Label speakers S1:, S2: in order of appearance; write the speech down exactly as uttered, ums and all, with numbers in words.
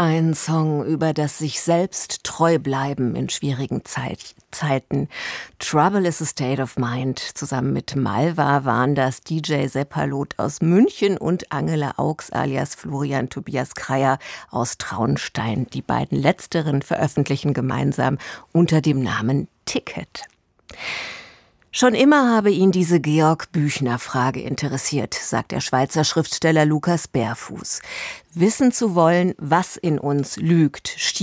S1: Ein Song über das sich selbst treu bleiben in schwierigen Zeit, Zeiten. Trouble is a State of Mind. Zusammen mit Malva waren das D J Seppalot aus München und Angela Augs alias Florian Tobias Kreyer aus Traunstein. Die beiden letzteren veröffentlichen gemeinsam unter dem Namen Ticket. Schon immer habe ihn diese Georg-Büchner-Frage interessiert, sagt der Schweizer Schriftsteller Lukas Berfuß. Wissen zu wollen, was in uns lügt,